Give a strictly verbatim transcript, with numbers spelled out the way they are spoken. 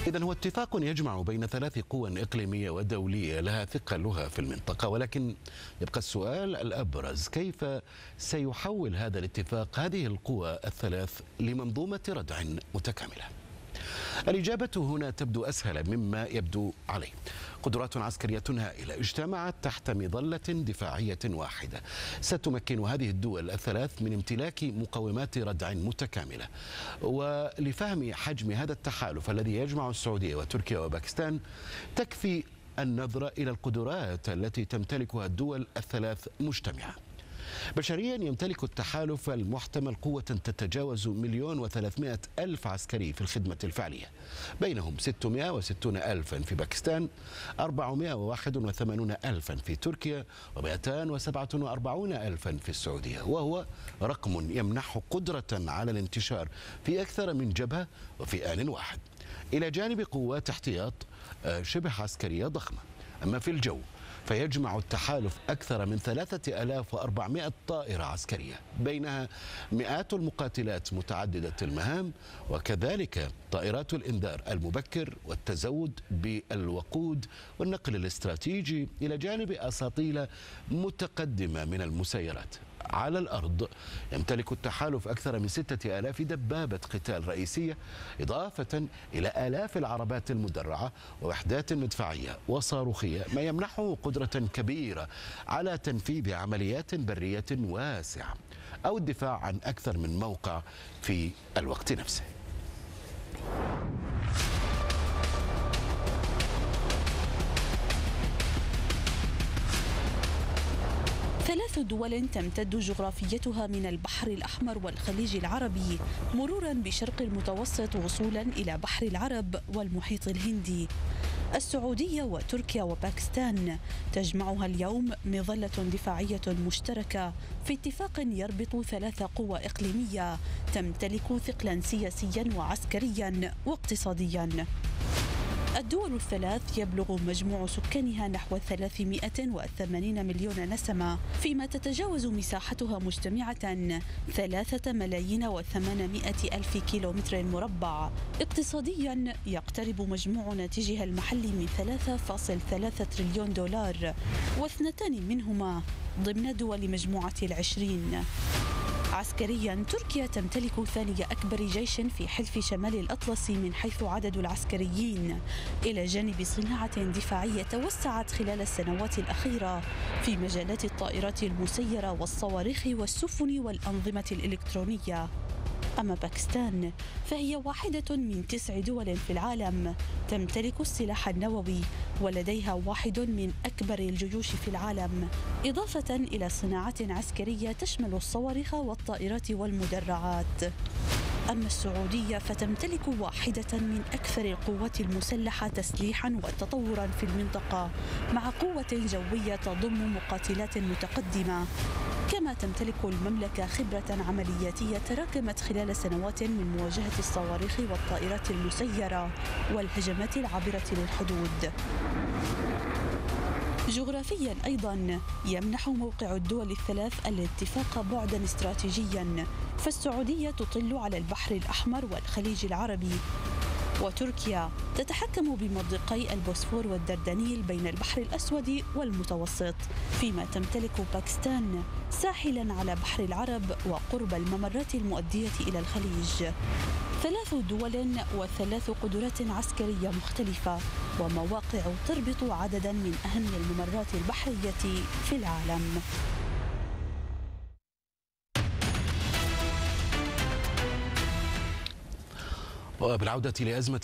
إذن هو اتفاق يجمع بين ثلاث قوى إقليمية ودولية لها ثقلها في المنطقة، ولكن يبقى السؤال الأبرز: كيف سيحول هذا الاتفاق هذه القوى الثلاث لمنظومة ردع متكاملة؟ الإجابة هنا تبدو أسهل مما يبدو عليه. قدرات عسكرية هائلة اجتمعت تحت مظلة دفاعية واحدة ستمكن هذه الدول الثلاث من امتلاك مقومات ردع متكاملة. ولفهم حجم هذا التحالف الذي يجمع السعودية وتركيا وباكستان تكفي النظر إلى القدرات التي تمتلكها الدول الثلاث مجتمعة. بشريا يمتلك التحالف المحتمل قوة تتجاوز مليون وثلاثمائة ألف عسكري في الخدمة الفعلية، بينهم ستمائة وستون ألفا في باكستان، أربعمائة وواحد وثمانين ألفا في تركيا، ومائتين وسبعة وأربعين ألفا في السعودية، وهو رقم يمنح قدرة على الانتشار في أكثر من جبهة وفي آن واحد، إلى جانب قوات احتياط شبه عسكرية ضخمة. أما في الجو فيجمع التحالف أكثر من ثلاثة آلاف وأربعمائة طائرة عسكرية، بينها مئات المقاتلات متعددة المهام، وكذلك طائرات الإنذار المبكر والتزود بالوقود والنقل الاستراتيجي، إلى جانب أساطيل متقدمة من المسيرات. على الأرض يمتلك التحالف أكثر من ستة آلاف دبابة قتال رئيسية، إضافة إلى آلاف العربات المدرعة ووحدات مدفعية وصاروخية، ما يمنحه قدرة كبيرة على تنفيذ عمليات برية واسعة أو الدفاع عن أكثر من موقع في الوقت نفسه. ثلاث دول تمتد جغرافيتها من البحر الأحمر والخليج العربي مرورا بشرق المتوسط وصولا إلى بحر العرب والمحيط الهندي. السعودية وتركيا وباكستان تجمعها اليوم مظلة دفاعية مشتركة في اتفاق يربط ثلاث قوى إقليمية تمتلك ثقلا سياسيا وعسكريا واقتصاديا. الدول الثلاث يبلغ مجموع سكانها نحو ثلاثمائة وثمانين مليون نسمة، فيما تتجاوز مساحتها مجتمعة ثلاثة ملايين وثمانمائة ألف كيلومتر مربع. اقتصاديا يقترب مجموع ناتجها المحلي من ثلاثة فاصلة ثلاثة تريليون دولار، واثنتان منهما ضمن دول مجموعة العشرين. عسكريا تركيا تمتلك ثاني أكبر جيش في حلف شمال الأطلسي من حيث عدد العسكريين، إلى جانب صناعة دفاعية توسعت خلال السنوات الأخيرة في مجالات الطائرات المسيرة والصواريخ والسفن والأنظمة الإلكترونية. أما باكستان فهي واحدة من تسع دول في العالم تمتلك السلاح النووي، ولديها واحد من أكبر الجيوش في العالم، إضافة إلى صناعة عسكرية تشمل الصواريخ والطائرات والمدرعات. أما السعودية فتمتلك واحدة من أكثر القوات المسلحة تسليحا وتطورا في المنطقة، مع قوة جوية تضم مقاتلات متقدمة. كما تمتلك المملكة خبرة عملياتية تراكمت خلال سنوات من مواجهة الصواريخ والطائرات المسيرة والهجمات العابرة للحدود. جغرافيا أيضا يمنح موقع الدول الثلاث الاتفاق بعدا استراتيجيا، فالسعودية تطل على البحر الأحمر والخليج العربي، وتركيا تتحكم بمضيقي البوسفور والدردنيل بين البحر الأسود والمتوسط، فيما تمتلك باكستان ساحلا على بحر العرب وقرب الممرات المؤدية إلى الخليج. ثلاث دول وثلاث قدرات عسكرية مختلفة ومواقع تربط عددا من أهم الممرات البحرية في العالم. وبالعودة لأزمة